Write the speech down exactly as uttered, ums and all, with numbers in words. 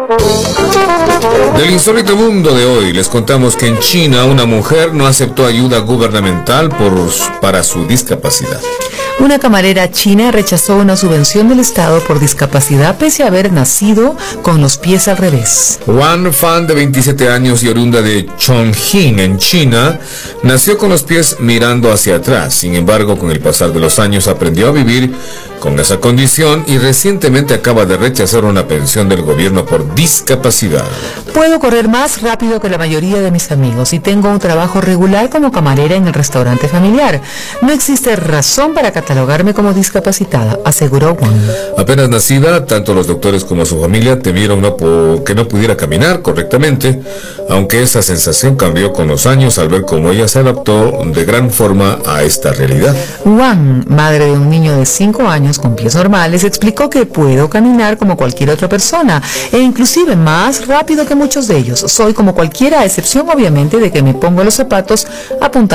Del insólito mundo de hoy les contamos que en China una mujer no aceptó ayuda gubernamental por, para su discapacidad. Una camarera china rechazó una subvención del Estado por discapacidad pese a haber nacido con los pies al revés. Wang Fan, de veintisiete años y oriunda de Chongqing, en China, nació con los pies mirando hacia atrás. Sin embargo, con el pasar de los años aprendió a vivir con esa condición y recientemente acaba de rechazar una pensión del gobierno por discapacidad. Puedo correr más rápido que la mayoría de mis amigos y tengo un trabajo regular como camarera en el restaurante familiar. No existe razón para catalogarme como discapacitada, aseguró Wang. Apenas nacida, tanto los doctores como su familia temieron no po- que no pudiera caminar correctamente, aunque esa sensación cambió con los años al ver cómo ella se adaptó de gran forma a esta realidad. Wang, madre de un niño de cinco años con pies normales, explicó que puedo caminar como cualquier otra persona e inclusive más rápido que muchos de ellos. Soy como cualquiera, a excepción obviamente de que me pongo los zapatos apuntando